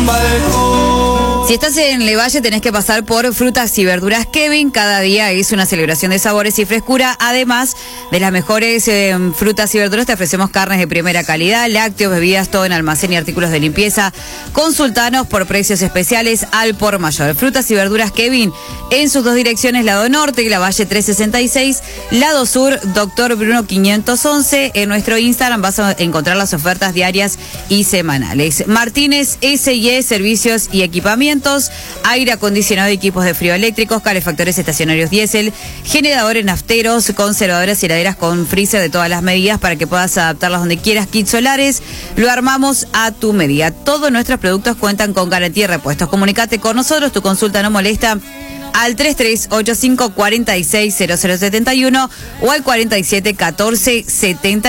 balcón. Si estás en Levalle tenés que pasar por Frutas y Verduras Kevin. Cada día es una celebración de sabores y frescura. Además de las mejores frutas y verduras, te ofrecemos carnes de primera calidad, lácteos, bebidas, todo en almacén y artículos de limpieza. Consultanos por precios especiales al por mayor. Frutas y Verduras Kevin en sus dos direcciones, lado norte, Lavalle 366, lado sur, Doctor Bruno 511. En nuestro Instagram vas a encontrar las ofertas diarias y semanales. Martínez S&E, servicios y equipamientos, aire acondicionado y equipos de frío eléctricos, calefactores estacionarios diésel, generadores nafteros, conservadoras y heladeras con freezer de todas las medidas para que puedas adaptarlas donde quieras. Kits solares, lo armamos a tu medida. Todos nuestros productos cuentan con garantía y repuestos. Comunicate con nosotros, tu consulta no molesta, al 3385 460071 o al 471470.